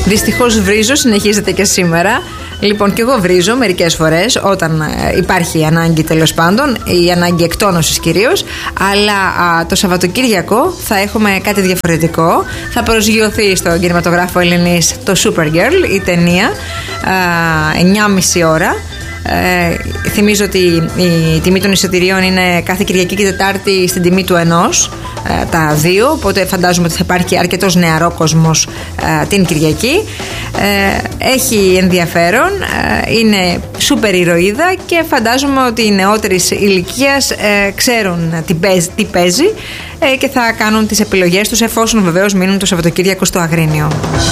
Δυστυχώς βρίζω, συνεχίζεται και σήμερα. Λοιπόν, και εγώ βρίζω μερικές φορές όταν υπάρχει ανάγκη, τέλος πάντων, η ανάγκη εκτόνωσης κυρίως. Αλλά το Σαββατοκύριακο θα έχουμε κάτι διαφορετικό. Θα προσγειωθεί στον κινηματογράφο Ελληνής το Supergirl, η ταινία, 9.30 ώρα. Θυμίζω ότι η τιμή των εισιτηρίων είναι κάθε Κυριακή και Τετάρτη στην τιμή του ενός, τα δύο, οπότε φαντάζομαι ότι θα υπάρχει αρκετός νεαρό κόσμος την Κυριακή. Έχει ενδιαφέρον, είναι σούπερ ηρωίδα και φαντάζομαι ότι οι νεότερης ηλικίας ξέρουν τι παίζει και θα κάνουν τις επιλογές τους, εφόσον βεβαίως μείνουν το Σαββατοκύριακο στο Αγρίνιο.